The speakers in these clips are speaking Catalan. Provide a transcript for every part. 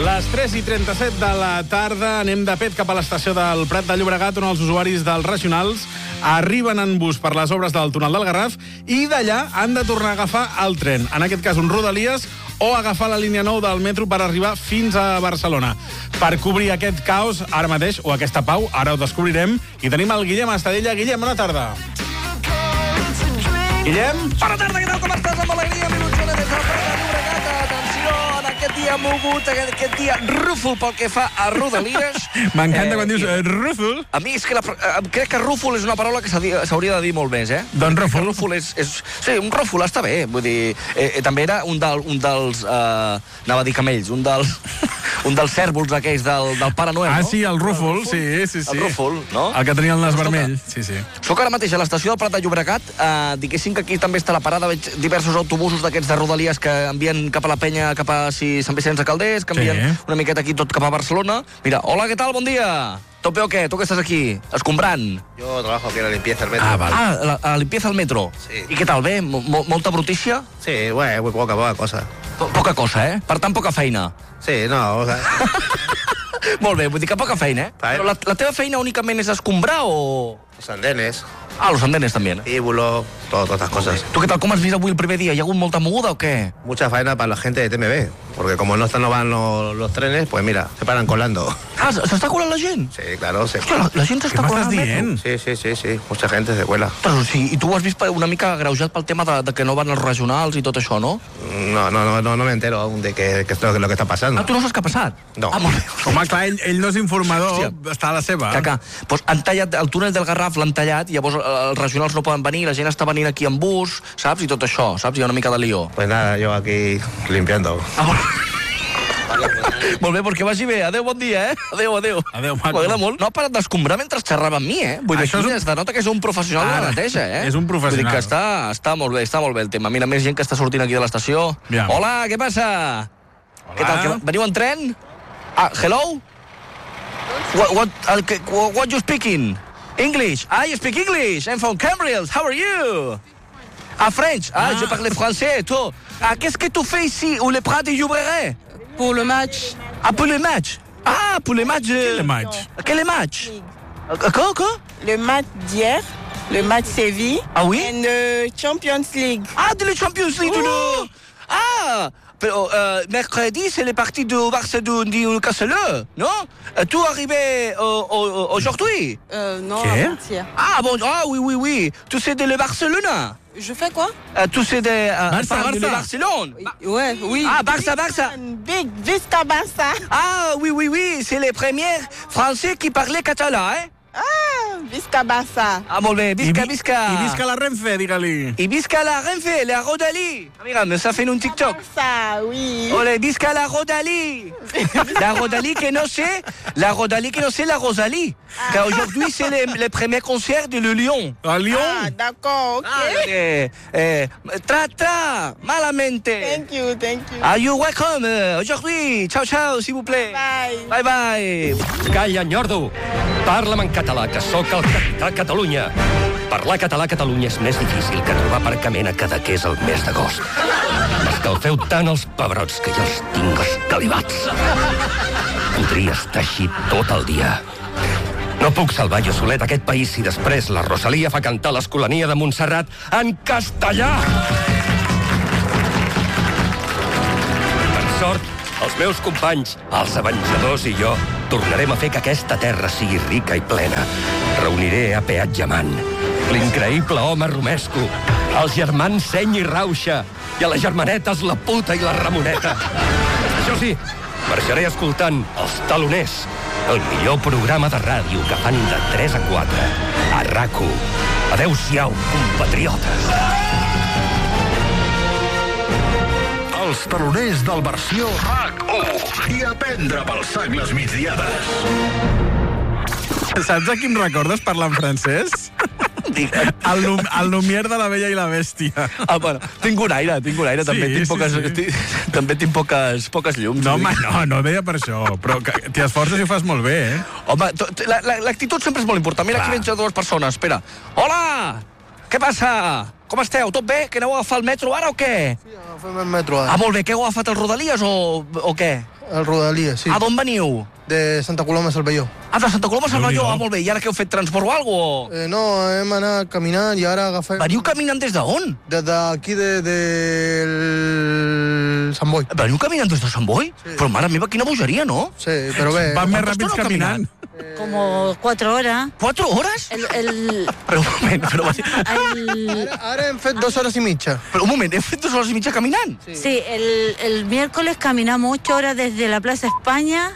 Les 3:37 de la tarda anem de pet cap a l'estació del Prat de Llobregat, on els usuaris dels regionals arriben en bus per les obres del túnel del Garraf i d'allà han de tornar a agafar el tren, en aquest cas un Rodalies, o agafar la línia 9 del metro per arribar fins a Barcelona. Per cobrir aquest caos, ara mateix, o aquesta pau, ara ho descobrirem, i tenim el Guillem Estadella. Guillem, bona tarda. Guillem? Bona tarda, què tal, com estàs? Amb alegria, Milutxona, des del Prat de Llobregat. Atenció, en aquest dia mogut, aquest dia rúfol pel que fa a Rodalies. M'encanta quan dius rúfol. A mi és que crec que rúfol és una paraula que s'hauria de dir molt més, eh? Doncs rúfol. Rúfol és... Sí, un rúfol està bé, vull dir... també era un dels... anava a dir camells, un dels cèrvols aquells del Pare Noel, no? Ah, sí, el rúfol, sí. El rúfol, no? El que tenia el nas vermell, sí. Soc ara mateix a l'estació del Prat de Llobregat. Diguéssim que aquí també està la parada. Veig diversos autobusos d'aquests de Rodalies que envien cap a la penya, cap a Sant Vicenç de Calders, que envien una miqueta aquí tot cap a Barcelona. Mira, hola, què tal? Bon dia. ¿Tot bé o què? Tu que estàs aquí? Escombrant? Yo trabajo aquí en la limpieza del metro. Ah, vale. A la limpieza del metro? Sí. I què tal, bé? Molta brutícia? Sí, bueno, muy poca cosa. Poca cosa, eh? Per tant, poca feina. Sí, no, o sea... Molt bé, vull dir que poca feina, eh? Però la teva feina únicament és escombrar o...? Los andenes, Los andenes també, eh? íbulo, todas estas cosas. Tu què tal, com has vist avui el primer dia? Hi ha hagut molta moguda o què? Mucha faena para la gente de TMB, porque como no van los trenes, pues mira, se paran colando. S'està colant la gent? Sí, claro, se... Hòstia, la gent s'està colant al metro. Sí, mucha gente se cuela. Però sí, i tu ho has vist una mica agreujat pel tema de que no van els regionals i tot això, no? No me entero aún de qué es lo que está pasando. Tu no saps què ha passat? No. Molt bé. Home, clar, ell no és informador, Hòstia. està a la seva. Doncs han tallat el túnel del Garraf, l'han tallat, i llavors els regionals no poden venir, la gent està venint aquí en bus, saps? I tot això, saps? Hi ha una mica de lío. Pues nada, yo aquí limpiando. Molt bé, perquè vagi bé. Adéu, bon dia, eh? Adéu. Adéu, maco. M'agrada molt. No ha parat d'escombrar mentre xerrava amb mi, eh? Vull dir, Això aquí es denota que és un professional de la neteja, eh? És un professional. Vull dir que està molt bé el tema. Mira, més gent que està sortint aquí de l'estació. Ja. Hola, què passa? Hola. Què tal? Veniu en tren? Hello? What you speaking? English? You speak English. I'm from Cambridge. How are you? French. Je parle français. Toi, qu'est-ce que tu fais ici, au Le Prat de Llobregat? Pour le match. Pour le match. Pour le match. Quel match? Quel match? Quoi? Le match d'hier, le match Séville. Ah oui? Et le Champions League. De la Champions League. Pero mercredi, c'est les parties du Barça du Newcastle, non? Tout arrivé aujourd'hui? Non, Qu'est? avant-hier. Oui. Tu sais de le Barcelone? Je fais quoi? Tu sais de Barça. le Barcelone? Oui. Barça. Big Vista Barça. Oui, c'est les premiers Français qui parlaient catalan, hein? Vista Barça. Molt bé, visca. I visca la Renfe, digue-li. I visca la Renfe, la Rodali. Mira, me està fent un TikTok. Barça, oui. Olé, visca la Rodali. La Rodali que no sé la Rosalie. Car aujourd'hui, c'est le premier concert de le Lyon. A Lyon? D'accord, ok. Tra, malamente. Thank you. You welcome aujourd'hui. Ciao, s'il vous plaît. Bye. Calla, nyordo! Parla'm en català, que sóc el capità Catalunya. Parlar català a Catalunya és més difícil que trobar aparcament a Cadaqués el mes d'agost. M'escalfeu tant els pebrots que jo els tinc escalivats. Podria estar així tot el dia. No puc salvar jo solet aquest país si després la Rosalia fa cantar l'Escolania de Montserrat en castellà. Per sort, els meus companys, els avenjadors i jo, tornarem a fer que aquesta terra sigui rica i plena. Reuniré a Peatjamant, l'increïble home romesco, els germans Seny i Rauxa, i a les germanetes la puta i la Ramoneta. Això sí, marxaré escoltant Els Taloners, el millor programa de ràdio que fan de 3 a 4. A RAC1. Adéu-siau, compatriotes. Els taloners del versió RAC1 i aprendre pel sac les migdiades. Saps a qui em recordes parlant francès? El Lumière de la Bella i la Bèstia. Bueno, tinc un aire. També tinc poques llums. No, home, no deia per això. Però t'hi esforces i ho fas molt bé, eh? Home, l'actitud sempre és molt important. Mira, aquí veig a dues persones. Espera. Hola! Què passa? Com esteu? Tot bé? Que aneu a agafar el metro ara o què? Sí, agafem el metro ara. Ah, molt bé. Que heu agafat el Rodalies o què? El Rodalies, sí. A d'on veniu? De Santa Coloma a Cervelló. Ah, de Santa Coloma a Cervelló. Ah, molt bé. I ara que heu fet transport o alguna cosa? No, hem anat caminant i ara agafem... Veniu caminant des d'on? Des d'aquí del Sant Boi. Veniu caminant des de Sant Boi? Sí. Però mare meva, quina bogeria, no? Sí, però bé. Van més Quanta ràpids estona caminant. Como 4 horas. 4 hores? Però un moment, Ara hem fet 2 hores i mitja. Però un moment, heu fet 2 hores i mitja caminant? Sí, el miércoles caminamos 8 horas desde la Plaza España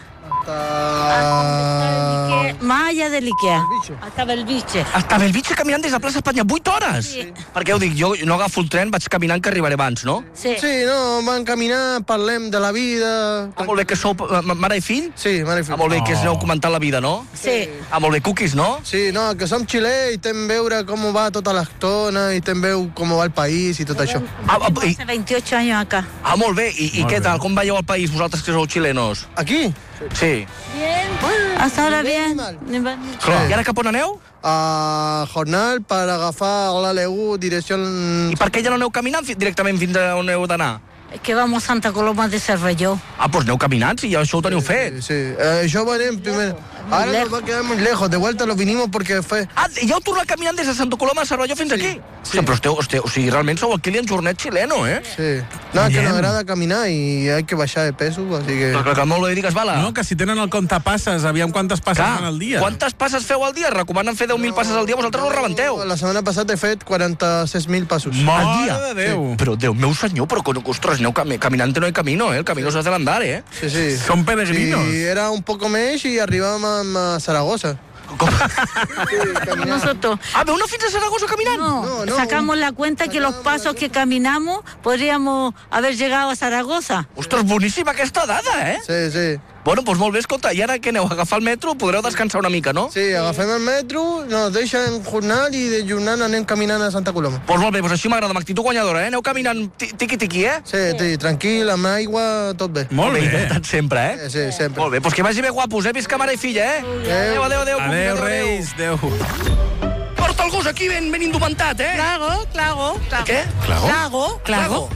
más allá del Ikea. Hasta Belviche. Hasta Belviche caminant des de Plaça Espanya 8 hores? Sí. Perquè ho dic, jo no agafo el tren, vaig caminant que arribaré abans, no? Sí. Sí, no, van caminar, parlem de la vida... Ah, molt bé, que sou mare i fill? Sí, mare i fill. Ah, molt bé, que aneu comentant la vida, no? Sí. Ah, molt bé, cookies, no? Sí, no, que som xilè i tem veure com va tota l'estona i tem veu com va el país i tot això. Hace 28 años acá. Ah, molt bé, i què tal? Com veieu el país, vosaltres que sou xilenos? Aquí? Sí. Bien. Hasta ahora bien. I ara cap on aneu? A Jornal per agafar l'Aleu direcció... I per què ja no aneu caminant directament fins a on heu d'anar? Es que vamos a Santa Coloma de Cervelló. Ah, doncs aneu caminant, si ja això ho teniu fet. Sí, això venim primer. Ara nos va quedar muy lejos, de vuelta lo vinimos porque fue... Ah, ja heu tornat caminant des de Santa Coloma a Cervelló fins aquí? Sí. Però esteu, o sigui, realment sou el Kilian Jornet xileno, eh? Sí. No, que nos agrada caminar y hay que baixar de peso, así que... Però que molt bé digues, Bala. No, que si tenen el comptapasses, aviam quantes passes Clar, fan al dia. quantes passes feu al dia? Recomanen fer 10.000 passes al dia, vosaltres no rebenteu. La setmana passada he fet 46.000 passos. Al dia? Mare de Déu. Sí. Però, Déu meu senyor, però, ostres, aneu caminante no hay camino, eh? El camino se hace al andar, eh? Sí, sí. Són peregrinos. Sí, era un poco més y arribàvem a Zaragoza. Com? Nosotros. Ah, veu no fins a Saragossa caminant? No, No, sacamos la cuenta que los pasos que caminamos podríamos haber llegado a Zaragoza. Ostres, boníssima aquesta dada, eh? Sí, sí. Bueno, doncs molt bé, escolta, i ara que aneu a agafar el metro, podreu descansar una mica, no? Sí, agafem el metro, nos deixen jornal i de jornal anem caminant a Santa Coloma. Doncs molt bé, doncs així m'agrada, amb actitud guanyadora, eh? Aneu caminant tiqui-tiqui, eh? Sí, tranquil, amb aigua, tot bé. Molt bé. Tant sempre, eh? Sí, sempre. Molt bé, doncs que vagi bé guapos, eh? Visca mare i filla, eh? Adéu. Adéu, Reis. Adéu. Porta el gos aquí ben indumentat, eh? Claro. Què? Claro. Clago?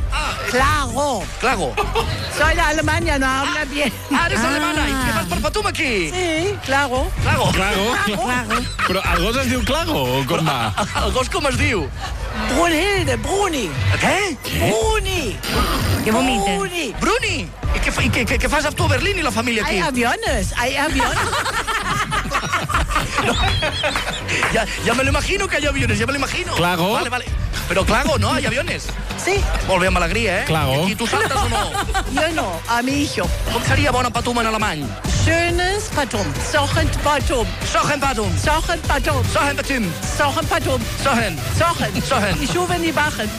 Claro. Soy de Alemania, no habla bien. Ah, eres alemana, i què fas per patum aquí? Sí, claro. Clago. Clago. Però el gos es diu Clago o com va? El gos com es diu? Bruni. Què? Bruni. Que vomite. Bruni. Bruni! I què fas a tu a Berlín i la família aquí? Hay aviones. Ya me lo imagino que hay aviones, ya me lo imagino. Clago. Vale. Pero Clago, ¿no? Hay aviones. Sí, Molt bé, amb alegria, eh? Clago. I tu saltes o no? yo no, a mi hijo. Com seria bona patum en alemany? Schönes Patum. Sochen Patum. Sochen patum. Sochen Patum. Sochen patum. Sochen Patum. Sochen. Die Schuhe, die Bachen.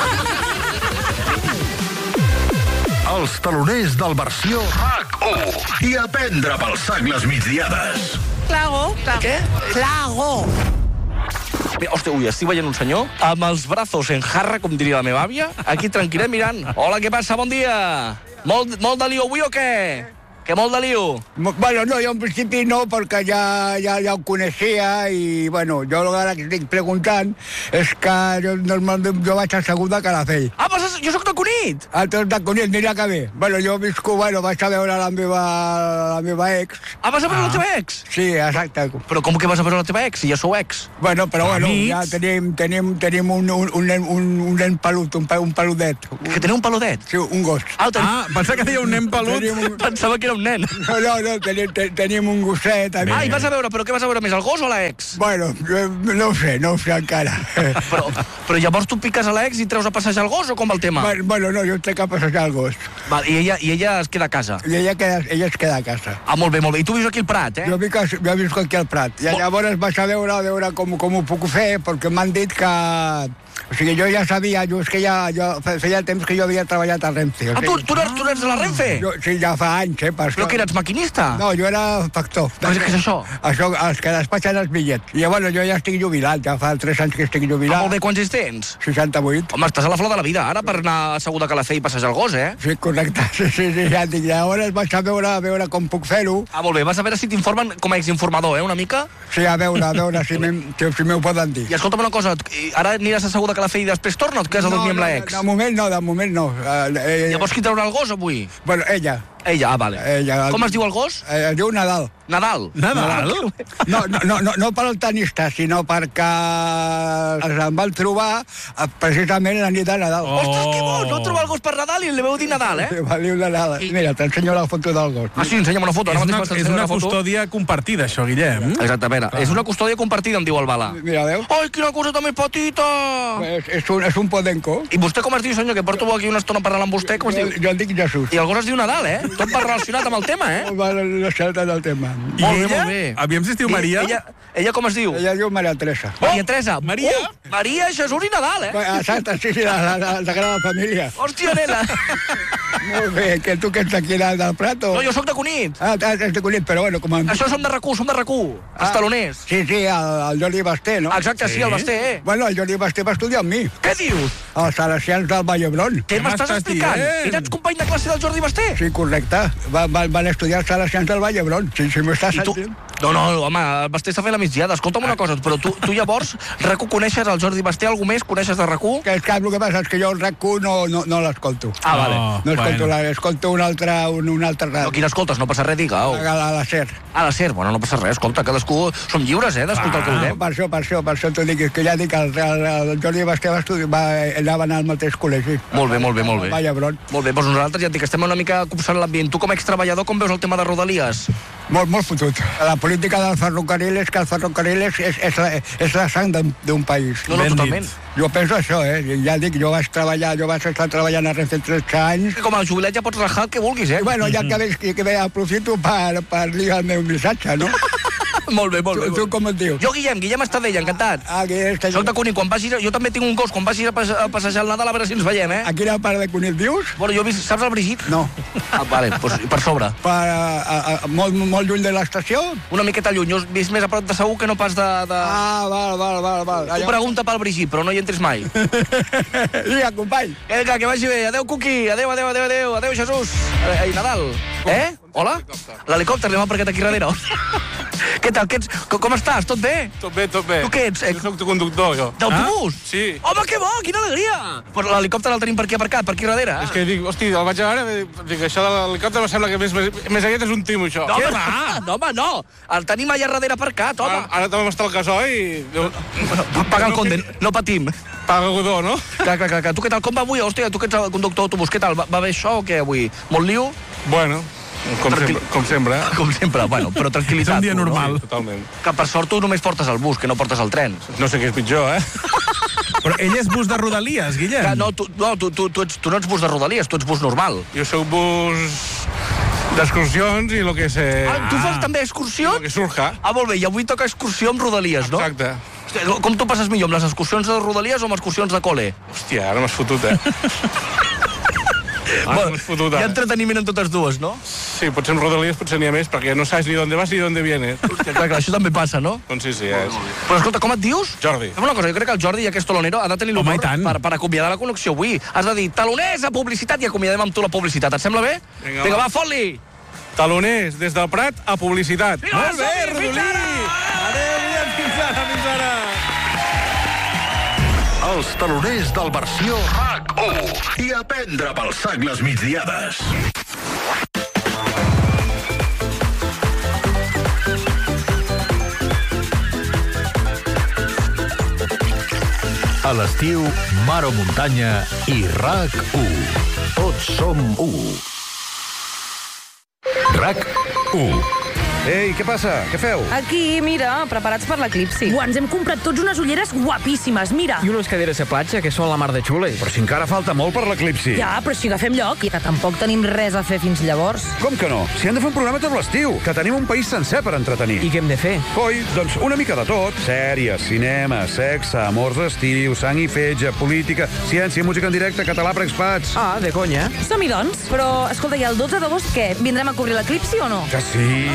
Els taloners del versió RAC1 i aprendre pel sac les migdiades. Claro. Què? Claro. Bé, hòstia, estic veient un senyor amb els brazos en jarra, com diria la meva àvia, aquí tranquil·let mirant. Hola, què passa? Bon dia. Molt de lío avui o què? Que molt de lío. Bueno, no, yo en principi no, porque ya ho coneixia i, bueno, jo ara que estic preguntant és que normalment jo vaig assegut de Calafell. Ah, però jo sóc de Cunit. Ah, tu ets de Cunit, mira que bé. Bueno, jo visco, vaig a veure la meva ex. Ah, vas a veure la teva ex? Sí, exacte. Però com que vas a veure la teva ex, si ja sou ex? Bueno, però bueno, Amics. ja tenim un nen pelut, un peludet. Que teniu un peludet? Sí, un gos. Ah, pensava que deia un nen pelut. Pensava que era un nen. No, tenim un gosset. Ah, i vas a veure, però què vas a veure més, el gos o l'ex? Bueno, no ho sé encara. Però llavors tu piques a l'ex i treus a passejar el gos o com va el tema? Bueno, no, jo trec a passejar el gos. Val, i ella es queda a casa? I ella es queda a casa. Ah, molt bé. I tu vius aquí al Prat, eh? Jo visc aquí al Prat. I llavors vaig a veure com ho puc fer, perquè m'han dit que O sigui, jo ja sabia, just que feia temps que jo havia treballat a Renfe. Ah, tu ets de la Renfe? Sí, ja fa anys, per això. Però que eres maquinista? No, jo era factor. Què és això? Això, els que despatxen els bitllets. I bueno, jo ja estic jubilat, ja fa 3 anys que estic jubilat. Molt bé, quants anys tens? 68. Home, estàs a la flor de la vida, ara, per anar assegut a Calafell i passejar el gos, eh? Sí, correcte, sí, ja dic. Llavors vaig a veure com puc fer-ho. Ah, molt bé, vas a veure si t'informen com a exinformador, una mica? Sí, a veure si m'ho poden dir. I escolta'm una cosa, ara aniràs assegut a Calafell i després torna o et quedes a dormir amb l'ex? De moment no. Llavors qui traurà el gos avui? Bueno, ella. Ella, vale. Com es diu el gos? Es diu Nadal. Nadal? No per al tenista, sinó perquè em van trobar precisament la nit de Nadal. Ostres, que bo! No trobar el gos per Nadal i li veu dir Nadal, eh? Va dir Nadal. Mira, t'ensenyo la foto del gos. Ah, sí, ensenya'm una foto. És una custòdia compartida, això, Guillem. Exactament. És una custòdia compartida, em diu el Bala. Mira, veus? Ai, quina coseta més petita! És un podenco. I vostè com es diu, senyor? Que porto aquí una estona parlant amb vostè, com es diu? Jo em dic Jesús. I el gos es diu Nadal, eh? Tot va relacionat amb el tema, eh? Va relacionat amb el tema. I ella? Aviam si es diu Maria. Ella com es diu? Ella diu Maria Teresa. Maria Teresa. Maria? Maria, Jesús i Nadal, eh? Exacte, sí, la Sagrada Família. Hòstia, nena. Molt bé, que tu que ets d'aquí del Prat o...? No, jo sóc de Cunit. Ah, ets de Cunit, però bueno, com... Això som de RAC1, els taloners. Sí, el Jordi Basté, no? Exacte, sí, el Basté, eh? Bueno, el Jordi Basté va estudiar amb mi. Què dius? Els salesians del Vall d'Hebron. Què m'estàs explicant? Ets company de classe del Jordi Basté? Sí, correcte. Van estudiar els salesians del Vall d'Hebron. Sí, m'estàs sentint. No, home, el Basté està fent la migdiada. Escolta'm una cosa, però tu llavors, RAC1 coneixes el Jordi Basté? Algú més coneixes de RAC1? Que el que passa és que jo el RAC1 no l'escolto. Ah, vale. No escolto, escolto un altre ràdio. No, quin escoltes? No passa res, digue. A la SER. A la SER? Bueno, no passa res, escolta, cadascú... Som lliures, d'escoltar el que vulguem. Per això t'ho dic, que ja dic, el Jordi Basté va anar al mateix col·legi. Molt bé. Vall d'Hebron. Molt bé, doncs nosaltres ja et dic, estem una mica copsant l'ambient. Tu com a extreballador, com veus el tema de Rodalies? Molt fotut. La política del ferrocarril és que el ferrocarril és la sang d'un país. No, totalment. Jo penso això, ja dic, jo vaig estar treballant a Renfe 13 anys. Com a jubilat ja pots rajar el que vulguis, eh? Bueno, ja que veig que aprofito per dir el meu missatge, no? Molt bé. Tu com et dius? Jo, Guillem Estadella, encantat. Soc de Cunit, quan vagis... Jo també tinc un gos, quan vagis a passejar el Nadal, a veure si ens veiem, eh? A quina part de Cunit vius? Bueno, jo he vist... Saps el Brigit? No. Ah, vale, doncs per sobre. Molt lluny de l'estació? Una miqueta lluny, jo he vist més a prop de Segur que no pas de... Ah, val. Tu pregunta pel Brigit, però no hi entris mai. Vinga, company. Vinga, que vagi bé. Adéu, Cuqui. Adéu, Jesús. Ei, Nadal. Hola? L'helicòpter, li hem aparcat aquí darrere. Què tal? Com estàs? Tot bé? Tot bé. Tu què ets? Jo soc conductor, jo. D'autobús? Sí. Home, que bo, quina alegria! Però l'helicòpter el tenim per aquí aparcat, per aquí darrere. És que dic, hosti, el vaig a veure, dic, això de l'helicòpter em sembla que més aviat és un timo, això. No, home, no. El tenim allà darrere aparcat, home. Ara també m'està el gasoil i... Paga el conde, no patim. Paga Godó, no? Clar. Tu què tal? Com va avui? Hòstia, tu que ets el conductor d'autobús, què tal? Va bé això o què avui? Molt liu? Bueno... Com sempre. Com sempre, bueno, però tranquil·litat. És un dia normal. Totalment. Que per sort tu només portes el bus, que no portes el tren. No sé què és pitjor, Però ell és bus de Rodalies, Guillem. No, tu no ets bus de Rodalies, tu ets bus normal. Jo soc bus d'excursions i el que sé... Tu fas també excursions? El que surja. Ah, molt bé, i avui toca excursió amb Rodalies, no? Exacte. Com tu passes millor, amb les excursions de Rodalies o amb excursions de col·le? Hòstia, ara m'has fotut, Hi ha entreteniment en totes dues, no? Sí, potser en Rodalies potser n'hi ha més, perquè no saps ni d'on vas ni d'on vienes. Hòstia, clar, això també passa, no? Doncs sí, és. Però escolta, com et dius? Jordi. Fem una cosa, jo crec que el Jordi i aquest talonero ha de tenir l'humor per acomiadar la connexió avui. Has de dir, taloners a publicitat i acomiadem amb tu la publicitat. Et sembla bé? Vinga, va, fot-li! Taloners, des del Prat a publicitat. Molt bé, Rodolí! Adéu, fins ara. Els taloners del versió RAC1 i a prendre pel sac les migdiades. A l'estiu, mar o muntanya i RAC1. Tots som u. RAC1. Ei, què passa? Què feu? Aquí, mira, preparats per l'eclipsi. Ens hem comprat tots unes ulleres guapíssimes, mira. I unes caderes de platja que són la mar de xules. Però si encara falta molt per l'eclipsi. Ja, però si agafem lloc. I que tampoc tenim res a fer fins llavors. Com que no? Si hem de fer un programa tot l'estiu, que tenim un país sencer per entretenir. I què hem de fer? Coi, doncs una mica de tot. Sèries, cinema, sexe, amors d'estiu, sang i fetge, política, ciència, música en directe, català per expats. Ah, de conya. Som-hi, doncs. Però, escolta, i el 12 d'agost què? Vindrem a cobrir l'eclipsi o no? Que sí.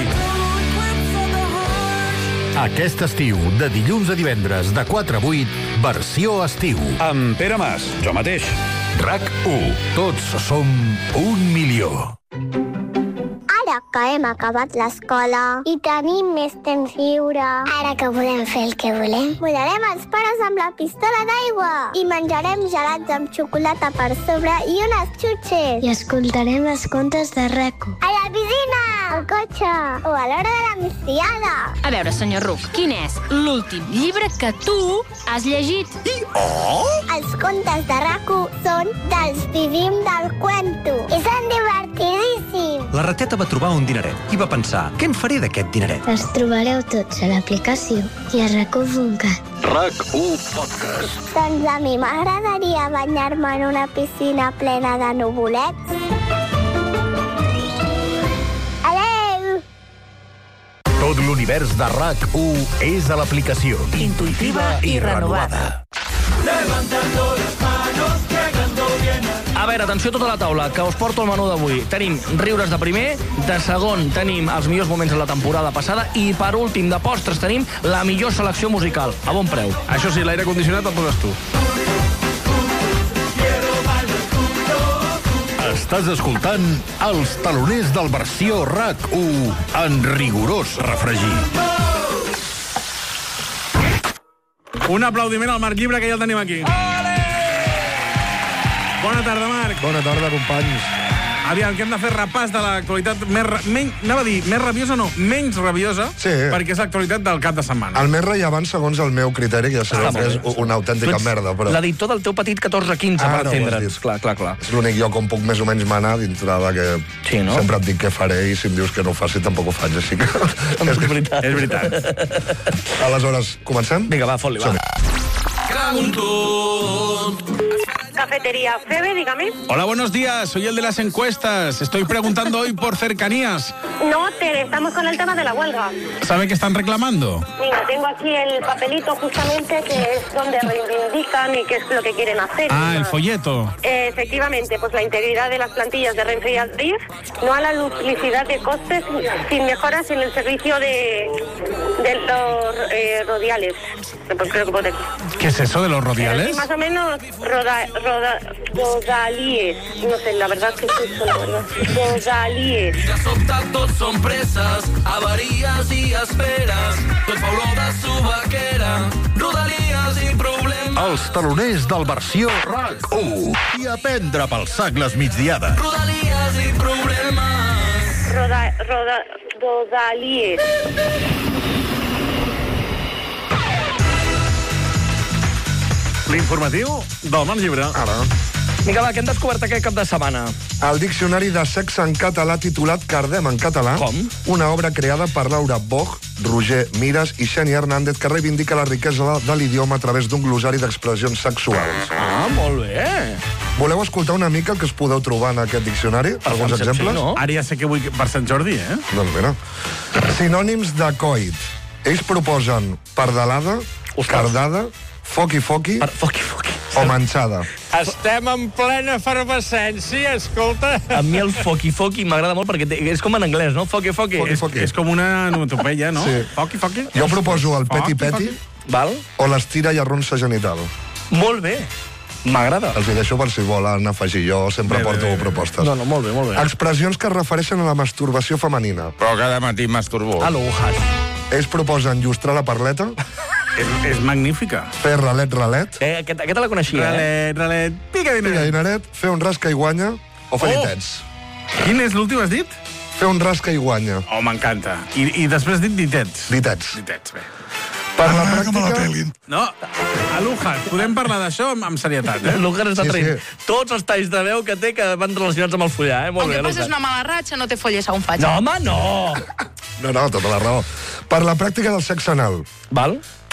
Aquest estiu, de dilluns a divendres, de 4 a 8, versió estiu. Amb Pere Mas, jo mateix. RAC1. Tots som 1 milió. Ara que hem acabat l'escola i tenim més temps lliure, ara que podem fer el que volem, mullarem els pares amb la pistola d'aigua i menjarem gelats amb xocolata per sobre i unes xutxes. I escoltarem els contes de RAC1. A la piscina, al cotxe o a l'hora de la migdiada. A veure, senyor Ruc, quin és l'últim llibre que tu has llegit? Els contes de RAC1 són dels Vivim del Cuento i són divertidíssims. La rateta va trobar un dineret i va pensar, què en faré d'aquest dineret? Els trobareu tots a l'aplicació i a RAC1.cat. RAC1 Podcast. Doncs a mi m'agradaria banyar-me en una piscina plena de nuvolets. Adeu! Tot l'univers de RAC1 és a l'aplicació. Intuitiva i renovada. Levantando las manos, llegando bien. A veure, atenció a tota la taula, que us porto el menú d'avui. Tenim riures de primer, de segon tenim els millors moments de la temporada passada i per últim, de postres, tenim la millor selecció musical. A bon preu. Això sí, l'aire condicionat el poses tu. Estàs escoltant els taloners del versió RAC1 en rigorós refregit. Un aplaudiment al Marc Llibre, que ja el tenim aquí. Bona tarda, Marc. Bona tarda, companys. Aviam, que hem de fer repàs de l'actualitat anava a dir, més rabiosa no, menys rabiosa, sí, perquè és l'actualitat del cap de setmana. El més rellevant, segons el meu criteri, que ja sabeu que és una autèntica merda. Però... l'editor del teu petit 14-15, per entendre'ns. Clar. És l'únic lloc on puc més o menys manar, dintre de que sí, no? Sempre et dic què faré i si em dius que no ho faci tampoc ho faig, així que... és veritat. És veritat. Aleshores, comencem? Vinga, va, fot-li, va. Cafetería Febe, dígame. Hola, buenos días. Soy el de las encuestas. Estoy preguntando hoy por cercanías. No, estamos con el tema de la huelga. ¿Sabe qué están reclamando? Mira, tengo aquí el papelito justamente que es donde reivindican y qué es lo que quieren hacer. Ah, el folleto. Efectivamente, pues la integridad de las plantillas de Renfe y Adif, no a la duplicidad de costes sin mejoras en el servicio de los rodiales. Pues creo que pone aquí. ¿Qué es eso de los rodiales? Sí, más o menos rodalíes. No sé, la verdad que es eso, la verdad. Rodalíes. Tot són presses, avaries i esperes. Tot fa olor de subaquera, rodalies i problemes. Els taloners del versió RAC1 i a prendre pel sac les migdiades. Rodalies i problemes. Rodalíes. L'informatiu del Marc Llibre. Ara. Vinga, va, que hem descobert aquest cap de setmana. El diccionari de sexe en català titulat Cardem en català. Com? Una obra creada per Laura Boch, Roger Mires i Xeni Hernández que reivindica la riquesa de l'idioma a través d'un glosari d'expressions sexuals. Ah, molt bé. Voleu escoltar una mica el que es podeu trobar en aquest diccionari? Alguns exemples? no? Ara ja sé que vull per Sant Jordi, Doncs mira. Sinònims de coit. Ells proposen pardalada, cardada, foqui-foqui o manxada. Estem en plena efervescència, escolta. A mi el foqui-foqui m'agrada molt perquè és com en anglès, no? Foqui-foqui. És com una onomatopeia, no? Sí. Foqui-foqui. Jo proposo el peti-peti o l'estira i arronsa genital. Molt bé. M'agrada. Els hi deixo per si volen afegir. Jo sempre porto propostes. No, molt bé, molt bé. Expressions que es refereixen a la masturbació femenina. Però cada matí masturbo. Ells proposen llustrar la parleta. És magnífica. Fer ralet. Aquesta la coneixia, Ralet, pica dineret. Fer un rasca i guanya o fer ditets. Quin és l'últim, has dit? Fer un rasca i guanya. Oh, m'encanta. I després has dit ditets. Ditets, bé. Per la pràctica... No, a Luján, podem parlar d'això amb serietat, Luján està traient tots els talls de veu que té que van relacionats amb el follar, Molt el bé, que passa és una mala ratxa, no te folles a un fatxa. No, home, no! No, tota la raó. Per la pràctica del sexe anal. Val?